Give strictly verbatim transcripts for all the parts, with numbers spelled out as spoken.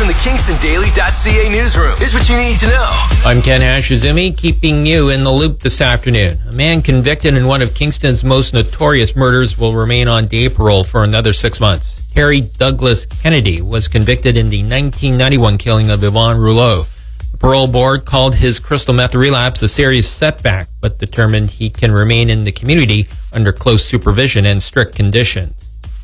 from the Kingston Daily dot C A newsroom. Here's what you need to know. I'm Ken Hashizumi, keeping you in the loop this afternoon. A man convicted in one of Kingston's most notorious murders will remain on day parole for another six months. Harry Douglas Kennedy was convicted in the nineteen ninety-one killing of Yvonne Rouleau. The parole board called his crystal meth relapse a serious setback, but determined he can remain in the community under close supervision and strict conditions.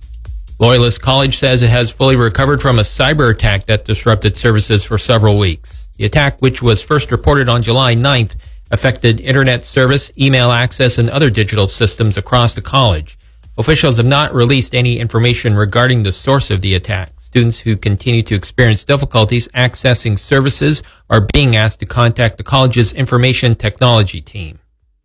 Loyalist College says it has fully recovered from a cyber attack that disrupted services for several weeks. The attack, which was first reported on July ninth, affected internet service, email access, and other digital systems across the college. Officials have not released any information regarding the source of the attack. Students who continue to experience difficulties accessing services are being asked to contact the college's information technology team.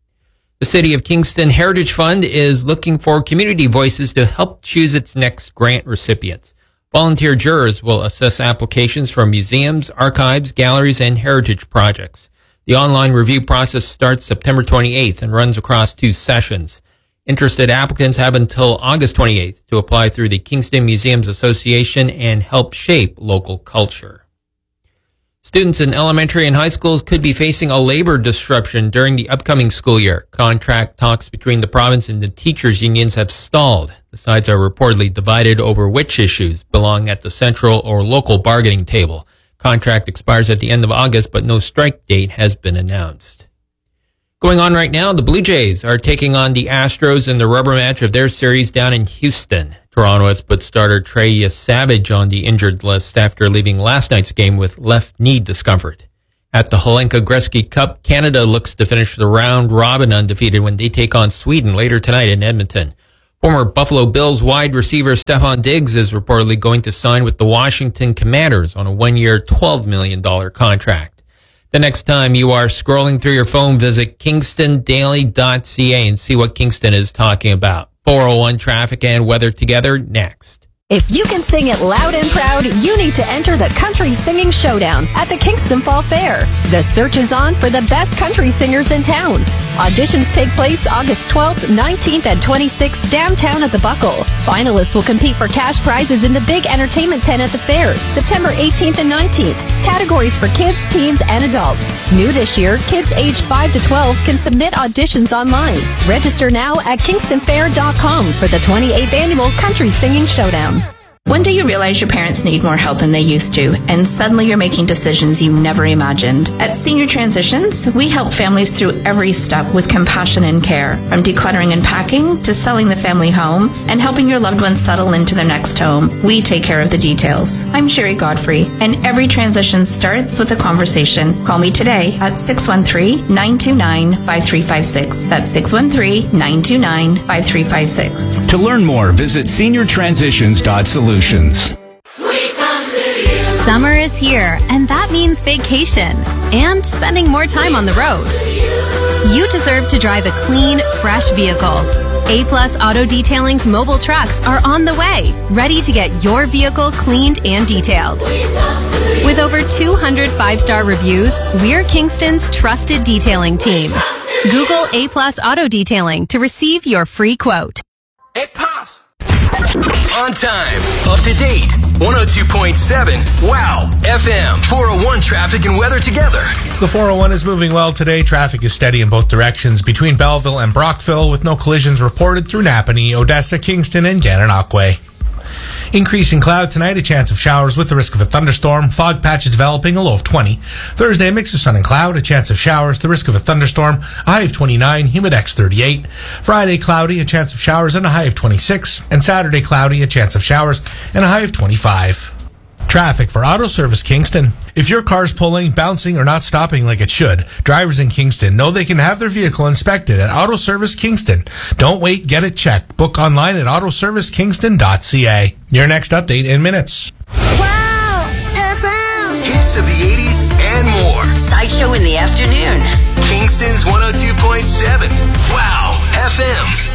The City of Kingston Heritage Fund is looking for community voices to help choose its next grant recipients. Volunteer jurors will assess applications from museums, archives, galleries, and heritage projects. The online review process starts September twenty-eighth and runs across two sessions. Interested applicants have until August twenty-eighth to apply through the Kingston Museums Association and help shape local culture. Students in elementary and high schools could be facing a labor disruption during the upcoming school year. Contract talks between the province and the teachers' unions have stalled. The sides are reportedly divided over which issues belong at the central or local bargaining table. Contract expires at the end of August, but no strike date has been announced. Going on right now, the Blue Jays are taking on the Astros in the rubber match of their series down in Houston. Toronto has put starter Trey Savage on the injured list after leaving last night's game with left knee discomfort. At the Hlinka Gretzky Cup, Canada looks to finish the round robin undefeated when they take on Sweden later tonight in Edmonton. Former Buffalo Bills wide receiver Stefan Diggs is reportedly going to sign with the Washington Commanders on a one-year, twelve million dollars contract. The next time you are scrolling through your phone, visit Kingston Daily dot C A and see what Kingston is talking about. four oh one traffic and weather together next. If you can sing it loud and proud, you need to enter the Country Singing Showdown at the Kingston Fall Fair. The search is on for the best country singers in town. Auditions take place August twelfth, nineteenth, and twenty-sixth downtown at the Buckle. Finalists will compete for cash prizes in the big entertainment tent at the fair, September eighteenth and nineteenth. Categories for kids, teens, and adults. New this year, kids aged five to twelve can submit auditions online. Register now at kingston fair dot com for the twenty-eighth Annual Country Singing Showdown. When do you realize your parents need more help than they used to, and suddenly you're making decisions you never imagined? At Senior Transitions, we help families through every step with compassion and care, from decluttering and packing to selling the family home and helping your loved ones settle into their next home. We take care of the details. I'm Sherry Godfrey, and every transition starts with a conversation. Call me today at six one three, nine two nine, five three five six. That's six one three, nine two nine, five three five six. To learn more, visit senior transitions dot solutions. Summer is here, and that means vacation and spending more time on the road. You deserve to drive a clean, fresh vehicle. A-Plus Auto Detailing's mobile trucks are on the way, ready to get your vehicle cleaned and detailed. With over two hundred five-star reviews, we're Kingston's trusted detailing team. Google A-Plus Auto Detailing to receive your free quote. Hey, pass! On time, up to date, one oh two point seven, wow, F M, four oh one traffic and weather together. The four oh one is moving well today. Traffic is steady in both directions between Belleville and Brockville, with no collisions reported through Napanee, Odessa, Kingston, and Gananoque. Increasing cloud tonight, a chance of showers with the risk of a thunderstorm. Fog patches developing, a low of twenty. Thursday, a mix of sun and cloud, a chance of showers, the risk of a thunderstorm, a high of twenty-nine, humidex thirty-eight. Friday, cloudy, a chance of showers and a high of twenty-six. And Saturday, cloudy, a chance of showers and a high of twenty-five. Traffic for Auto Service Kingston. If your car's pulling, bouncing, or not stopping like it should, drivers in Kingston know they can have their vehicle inspected at Auto Service Kingston. Don't wait, get it checked. Book online at auto service kingston dot c a. Your next update in minutes. Wow! F M! Hits of the eighties and more. Sideshow in the afternoon. Kingston's one oh two point seven. Wow! F M.